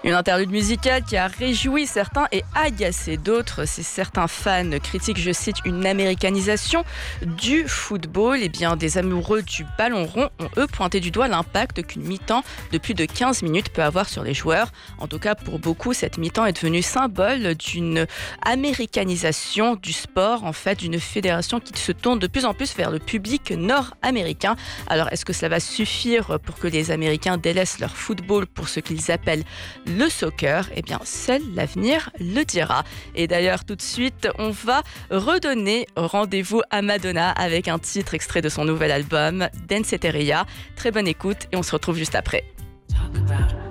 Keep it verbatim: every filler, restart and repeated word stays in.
Une interlude musicale qui a réjoui certains et agacé d'autres. C'est certains fans critiquent, je cite, une américanisation du football. Eh bien, des amoureux du ballon rond ont eux pointé du doigt l'impact qu'une mi-temps de plus de quinze minutes peut avoir sur les joueurs. En tout cas, pour beaucoup, cette mi-temps est devenue symbole d'une américanisation du sport, en fait, d'une fédération qui se tourne de plus en plus vers le public nord-américain. Alors, est-ce que cela va suffire pour que les Américains délaissent leur football pour ce qu'ils appellent le soccer? Eh bien, seul l'avenir le dira. Et d'ailleurs, tout de suite, on va redonner rendez-vous à Madonna avec un titre extrait de son nouvel album, Danceteria. Très bonne écoute et on se retrouve juste après. Talk about